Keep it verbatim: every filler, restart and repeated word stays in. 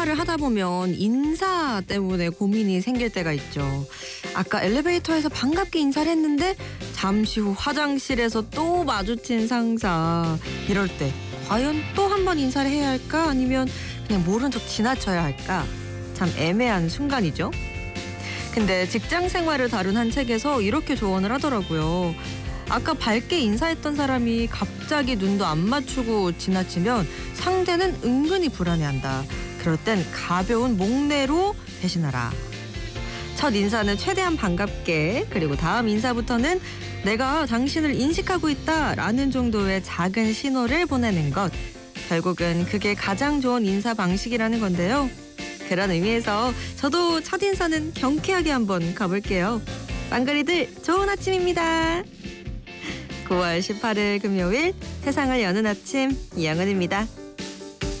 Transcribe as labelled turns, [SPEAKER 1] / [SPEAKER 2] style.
[SPEAKER 1] 알바를 하다 보면 인사 때문에 고민이 생길 때가 있죠. 아까 엘리베이터에서 반갑게 인사를 했는데 잠시 후 화장실에서 또 마주친 상사. 이럴 때 과연 또 한 번 인사를 해야 할까? 아니면 그냥 모른 척 지나쳐야 할까? 참 애매한 순간이죠. 근데 직장 생활을 다룬 한 책에서 이렇게 조언을 하더라고요. 아까 밝게 인사했던 사람이 갑자기 눈도 안 맞추고 지나치면 상대는 은근히 불안해한다. 그럴 땐 가벼운 목례로 대신하라. 첫 인사는 최대한 반갑게, 그리고 다음 인사부터는 내가 당신을 인식하고 있다라는 정도의 작은 신호를 보내는 것. 결국은 그게 가장 좋은 인사 방식이라는 건데요. 그런 의미에서 저도 첫 인사는 경쾌하게 한번 가볼게요. 빵그리들 좋은 아침입니다. 구월 십팔일 금요일 세상을 여는 아침 이영은입니다.